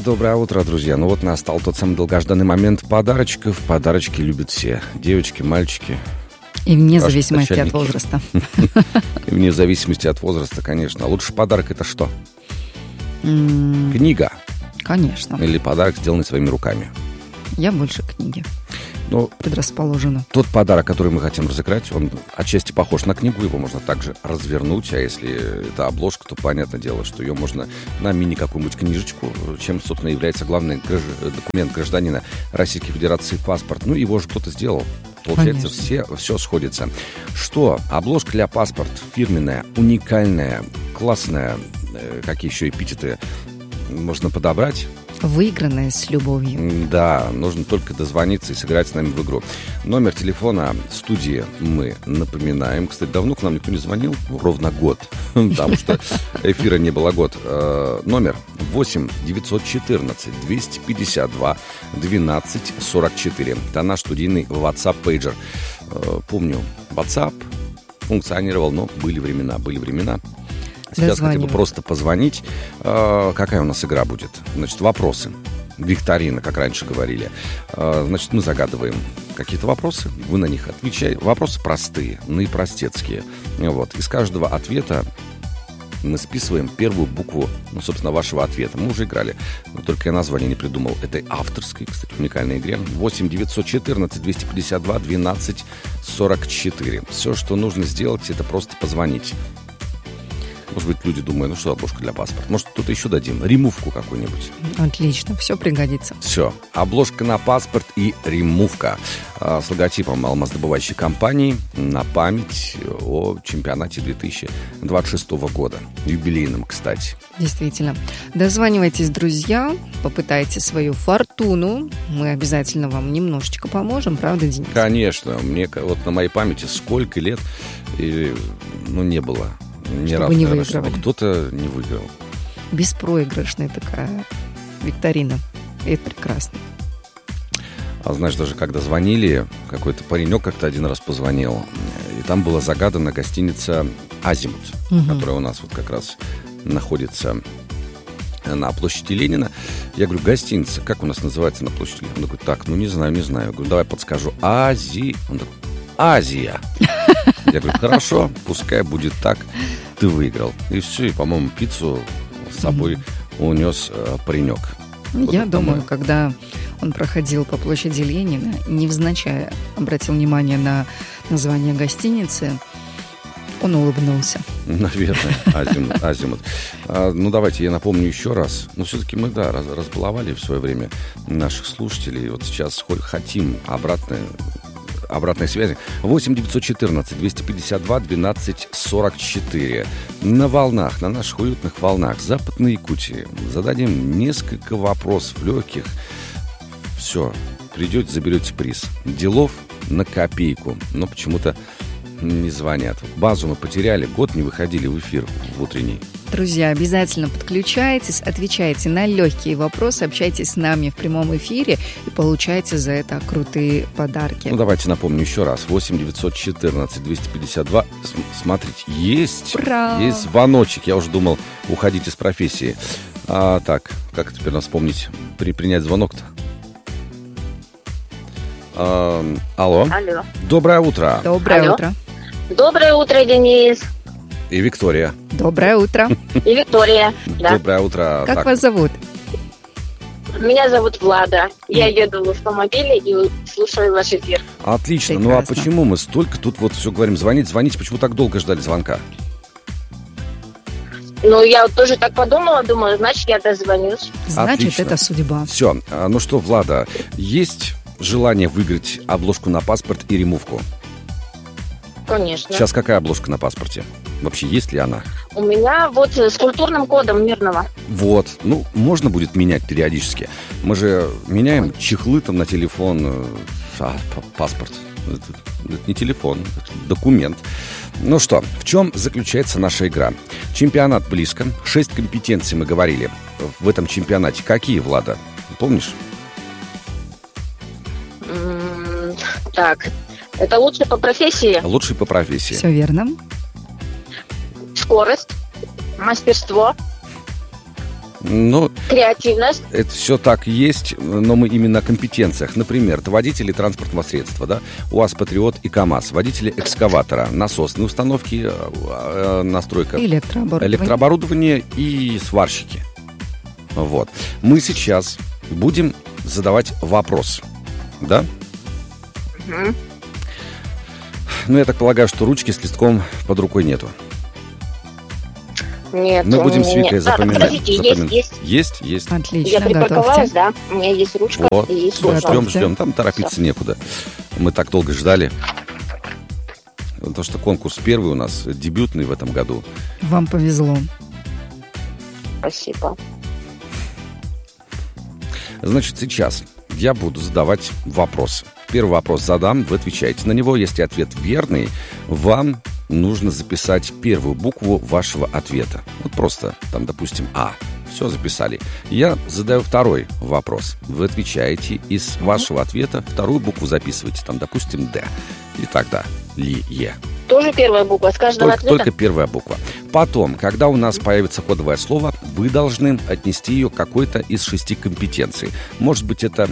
Доброе утро, друзья. Ну вот настал тот самый долгожданный момент подарочков. Подарочки любят все. Девочки, мальчики. И вне зависимости от возраста. И вне зависимости от возраста, конечно. А лучший подарок это что? Книга. Конечно. Или подарок, сделанный своими руками. Я больше книги. Ну, предрасположена. Тот подарок, который мы хотим разыграть, он отчасти похож на книгу, его можно также развернуть, а если это обложка, то понятное дело, что ее можно на мини какую-нибудь книжечку, чем, собственно, является главный документ гражданина Российской Федерации паспорт. Ну, его же кто-то сделал. Получается, все сходится. Что? Обложка для паспорта фирменная, уникальная, классная. Какие еще эпитеты можно подобрать? Выигранная с любовью. Да, нужно только дозвониться и сыграть с нами в игру. Номер телефона студии мы напоминаем. Кстати, давно к нам никто не звонил, ровно год, потому что эфира не было год. Номер 8 914 252 12 44. Это наш студийный WhatsApp пейджер. Помню, WhatsApp функционировал, но были времена. Сейчас хотя бы просто позвонить. Какая у нас игра будет? Значит, вопросы. Викторина, как раньше говорили. Значит, мы загадываем какие-то вопросы, вы на них отвечаете. Вопросы простые, наипростецкие. Вот. Из каждого ответа мы списываем первую букву, собственно, вашего ответа. Мы уже играли, но только я название не придумал этой авторской, кстати, уникальной игре. 8 914 252 12 44. Все, что нужно сделать, это просто позвонить. Может быть, люди думают, ну что, обложка для паспорта. Может, кто-то еще дадим. Ремувку какую-нибудь. Отлично, все пригодится. Все. Обложка на паспорт и ремувка. С логотипом алмаздобывающей компании на память о чемпионате 2026 года. Юбилейном, кстати. Действительно. Дозванивайтесь, друзья. Попытайте свою фортуну. Мы обязательно вам немножечко поможем. Правда, Денис? Конечно. Мне вот на моей памяти сколько лет не было. Ни разу, не наверное, выигрывали. Чтобы кто-то не выиграл. Беспроигрышная такая викторина. И это прекрасно. А знаешь, даже когда звонили, какой-то паренек как-то один раз позвонил, и там была загадана гостиница «Азимут», которая у нас вот как раз находится на площади Ленина. Я говорю, гостиница, как у нас называется на площади Ленина? Он такой, так, не знаю. Я говорю, давай подскажу. Он такой, Азия. Я говорю, хорошо, пускай будет так, ты выиграл. И все, и, по-моему, пиццу с собой унес паренек. Я думаю, когда он проходил по площади Ленина, невзначай обратил внимание на название гостиницы, он улыбнулся. Наверное, Азимут. Давайте я напомню еще раз. Все-таки мы, разбаловали в свое время наших слушателей. Вот сейчас хотим обратной связи. 8 914 252 12 44. На волнах, на наших уютных волнах Западной Якутии зададим несколько вопросов легких. Все, придете, заберете приз. Делов на копейку. Но почему-то не звонят. Базу мы потеряли, год не выходили в эфир в утренний. Друзья, обязательно подключайтесь, отвечайте на легкие вопросы, общайтесь с нами в прямом эфире и получайте за это крутые подарки. Давайте напомню еще раз. 8 914 252. Смотрите, есть звоночек. Я уже думал, уходить из профессии. Так, как теперь нас вспомнить, принять звонок-то? Алло. Доброе утро. Доброе утро. Доброе утро, Денис. И Виктория. Доброе утро. И Виктория. Да. Доброе утро. Как вас зовут? Меня зовут Влада. Я еду в автомобиле и слушаю ваш эфир. Отлично. Прекрасно. А почему мы столько тут все говорим, звоните, почему так долго ждали звонка? Я вот тоже так подумала, думаю, значит, я дозвонюсь. Значит, Отлично. это судьба. Все. Ну что, Влада, есть желание выиграть обложку на паспорт и ремувку? Конечно. Сейчас какая обложка на паспорте? Вообще, есть ли она? У меня вот с культурным кодом мирного. Вот. Можно будет менять периодически. Мы же меняем чехлы там на телефон, паспорт. Это не телефон, это документ. Ну что, в чем заключается наша игра? Чемпионат близко. 6 компетенций мы говорили в этом чемпионате. Какие, Влада? Помнишь? Так, это лучший по профессии. Лучший по профессии. Все верно. Скорость, мастерство, Ну, Креативность. это все так есть, но мы именно о компетенциях. Например, это водители транспортного средства, да? УАЗ, Патриот и КАМАЗ. Водители экскаватора, насосные установки, настройка электрооборудования и сварщики. Вот. Мы сейчас будем задавать вопрос, да? Угу. Ну, я так полагаю, что ручки с листком под рукой нету. Нет, Мы будем с Викой нет. запоминать. Подождите, Есть. Отлично, Я припарковалась, готовьте. да. У меня есть ручка Вот, и есть все, телефон. ждем. Там торопиться некуда. Мы так долго ждали. То, что конкурс первый у нас, дебютный в этом году. Вам повезло. Спасибо. Значит, сейчас я буду задавать вопрос. Первый вопрос задам, вы отвечаете на него. Если ответ верный, вам нужно записать первую букву вашего ответа. Вот просто, там, допустим, А. Все, записали. Я задаю второй вопрос. Вы отвечаете, из вашего ответа вторую букву записываете. Там, допустим, Д. И тогда Ли-Е. Тоже первая буква с каждого ответа? Только первая буква. Потом, когда у нас появится кодовое слово, вы должны отнести ее к какой-то из 6 компетенций. Может быть, это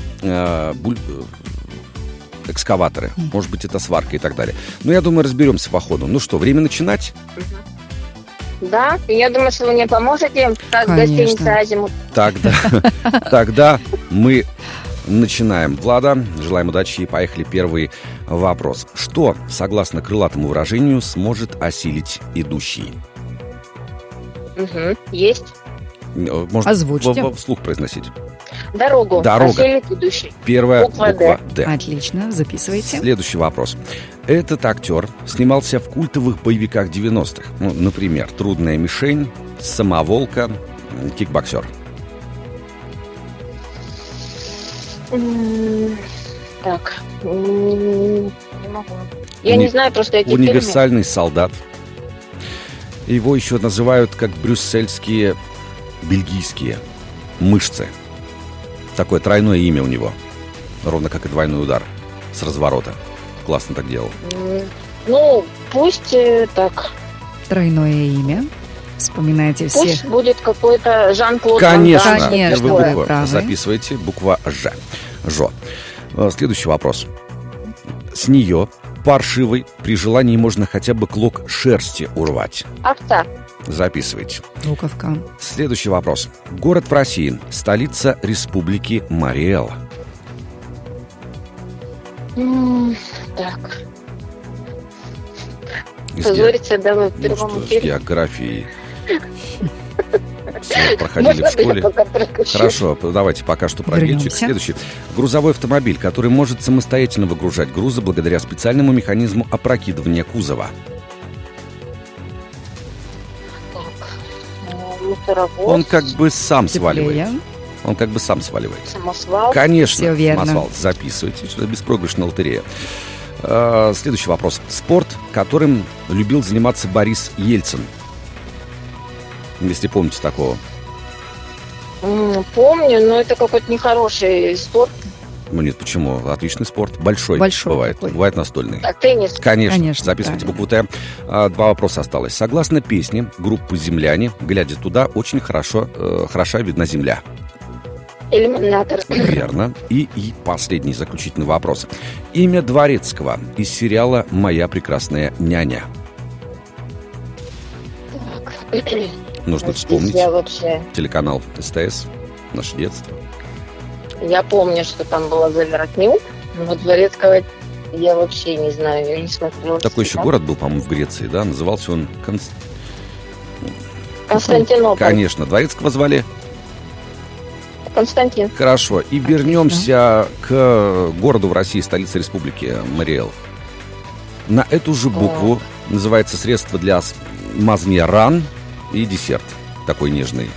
экскаваторы, может быть, это сварка и так далее. Но я думаю, разберемся по ходу. Ну что, время начинать? Да, я думаю, что вы мне поможете. Как Конечно. гостиница «Азимут». Тогда мы начинаем. Влада, желаем удачи и поехали. Первый вопрос. Что, согласно крылатому выражению, сможет осилить идущий? Угу, есть. Можно Озвучьте. вслух произносить. Дорога. Осилит идущий. Первая Буква буква «Д». Отлично, записывайте. Следующий вопрос. Этот актер снимался в культовых боевиках 90-х. Ну, например, «Трудная мишень», «Самоволка», «Кикбоксер». Так. Не могу. Я не знаю просто эти фильмы. «Универсальный солдат». Его еще называют как брюссельские бельгийские мышцы. Такое тройное имя у него. Ровно как и двойной удар с разворота. Классно так делал. Ну, пусть так. Тройное имя. Вспоминайте все. Пусть будет какой-то Жан-Клод Ван Конечно. Дамм. Конечно, Первая вы буква. правы. Записывайте. Буква Ж. Жо. Следующий вопрос. С нее, паршивой, при желании можно хотя бы клок шерсти урвать. Овца. Записывайте. Буковка. Следующий вопрос. Город в России. Столица республики Мариэл. Так. Из Позориться, да, в Ну, первом что, с эфире. географией. Все проходили в Можно я школе. пока прекращу? Хорошо, давайте пока что про гельчик. Вернемся. Следующий. Грузовой автомобиль, который может самостоятельно выгружать грузы благодаря специальному механизму опрокидывания кузова. Мусоровоз. Он как бы сам сваливает. Теплее. Он как бы сам сваливает. Самосвал. Конечно, Всё верно. самосвал. Записывайте. Это беспроигрышная лотерея. Следующий вопрос. Спорт, которым любил заниматься Борис Ельцин. Если помните такого. Помню, но это какой-то нехороший спорт. Ну нет, почему? Отличный спорт. Большой бывает. такой. Бывает настольный. Так, теннис. Конечно. Записывайте правильно. букву Т. Два вопроса осталось. Согласно песне группы «Земляне», глядя туда, очень хороша видна земля. Иллюминатор. Верно. И последний, заключительный вопрос. Имя Дворецкого из сериала «Моя прекрасная няня». Нужно вспомнить. Я вообще... Телеканал СТС. Наше детство. Я помню, что там была Заворотнюк, но Дворецкого я вообще не знаю, я не смотрела. Такой еще город был, по-моему, в Греции, да? Назывался он Константинополь. Конечно. Дворецкого звали? Константин. Хорошо. И вернемся к городу в России, столице республики Мариэл. На эту же букву называется средство для мазания ран и десерт. Такой нежный.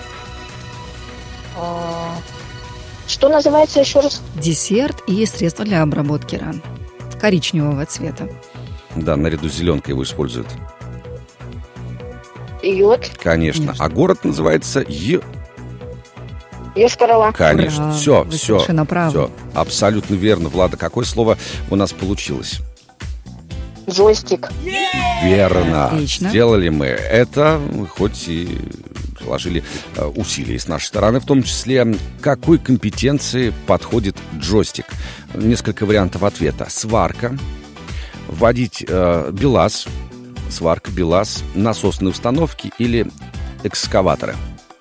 Что называется еще раз? Десерт и средство для обработки ран. Коричневого цвета. Да, наряду с зеленкой его используют. Йод. Конечно. А город называется Йошкар-Ола. Конечно. Ура, Все, вы все. совершенно правы. Все. Абсолютно верно. Влада, какое слово у нас получилось? Джойстик. Верно. Отлично. Сделали мы это, хоть и приложили усилия с нашей стороны, в том числе, какой компетенции подходит джойстик. Несколько вариантов ответа. Сварка, водить БелАЗ, сварка, БелАЗ, насосные установки или экскаваторы.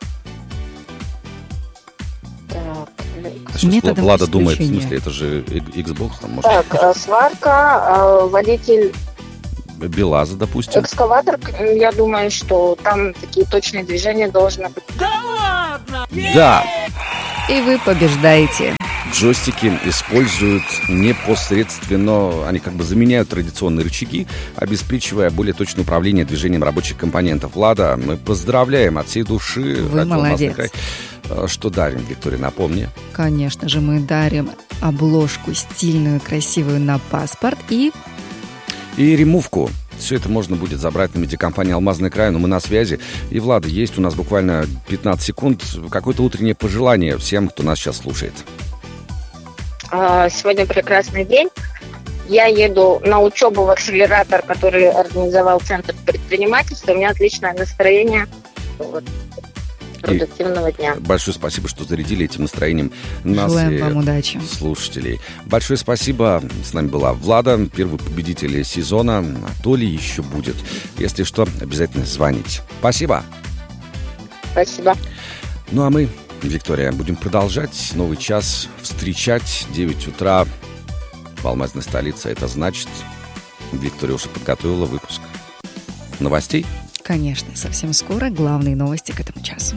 Сейчас Влада думает, в смысле, это же Xbox. Там, может... Так, сварка, водитель... БелАЗа, допустим. Экскаватор, я думаю, что там такие точные движения должны быть. Да ладно! Да! И вы побеждаете. Джойстики используют непосредственно, они как бы заменяют традиционные рычаги, обеспечивая более точное управление движением рабочих компонентов. Влада, мы поздравляем от всей души. Вы молодец. Что дарим, Виктория, напомни. Конечно же, мы дарим обложку стильную, красивую на паспорт и ремувку. Все это можно будет забрать на медиакомпании «Алмазный край», но мы на связи. И, Влада, есть у нас буквально 15 секунд. Какое-то утреннее пожелание всем, кто нас сейчас слушает. Сегодня прекрасный день. Я еду на учебу в акселератор, который организовал Центр предпринимательства. У меня отличное настроение. Продуктивного дня. Большое спасибо, что зарядили этим настроением нас. Желаем вам удачи. Слушателей. Большое спасибо. С нами была Влада, первый победитель сезона. А то ли еще будет. Если что, обязательно звоните. Спасибо. Спасибо. Ну а мы, Виктория, будем продолжать новый час встречать. 9 утра в алмазной столице. Это значит, Виктория уже подготовила выпуск новостей. Конечно, совсем скоро главные новости к этому часу.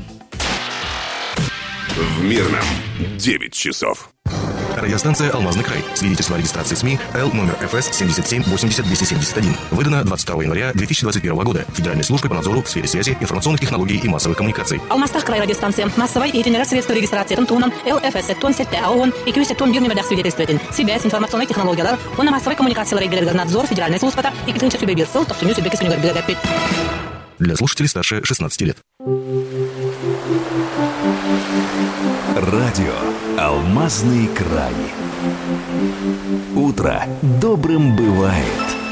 В Мирном 9 часов. Радиостанция «Алмазный край». Свидетельство о регистрации СМИ Л номер ФС 77-80-271. Выдано 22 января 2021 года Федеральной службой по надзору в сфере связи, информационных технологий и массовых коммуникаций. Алмастах край радиостанция. Массовой и средства регистрации Тонтуном ЛФС Тонсетте АОН и Кюсеттон Бирнемедах свидетельствователь. Связь, информационные технологии, он массовой коммуникации надзор Федеральной службы и клинча субъектил, то суню себе кисуню горбилопить. Для слушателей старше 16 лет. Радио «Алмазный край». Утро добрым бывает.